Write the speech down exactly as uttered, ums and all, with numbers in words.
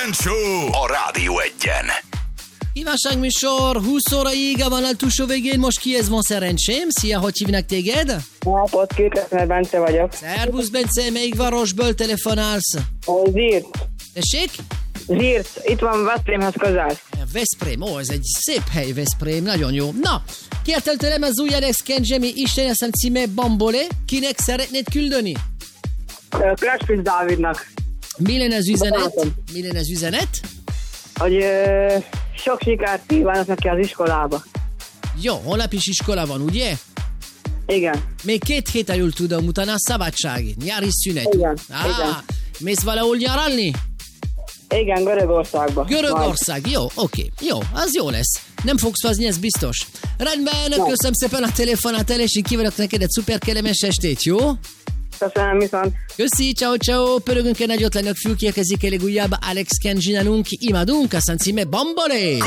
Kejfejancsi Show a Rádió Egyen. Kívánságműsor, húsz óraig van a túlsó végén, most kihez van szerencsém? Szia, hogy hívnak téged? Napot, Kétesmer Bence vagyok. Szervusz Bence, melyik városból telefonálsz? Zírt. Tessék? Zírt, itt van Veszprémhez közel. Veszprém, ó, ez egy szép hely Veszprém, nagyon jó. Na, kértél tőlem az új Alex Kendzsemi Isten eszem címe Bambolé, kinek szeretnéd küldeni? Crash Dávidnak. Mi lenne az üzenet? Barátom. Mi lenne az üzenet? Hogy ö, sok sikert kívánok neki az iskolába. Jó, holnap is iskola van, ugye? Igen. Még két héten jól tudom, utána szabadság, nyári szünet. Igen, ah, igen. Mész valahol nyaralni? Igen, Görögországba. Görögország, jó, oké, jó, az jó lesz. Nem fogsz fazni, ez biztos. Rendben, köszönöm szépen a telefonát, el, és én kívánok neked egy szuper kellemes estét, jó? Köszönöm, viszont. Köszi, ciao, ciao, pörögünk egy nagyot lennek, fülkérkezik elég újjába Alex Kendzsi nálunk, imádunk, aztán címe Bambolé!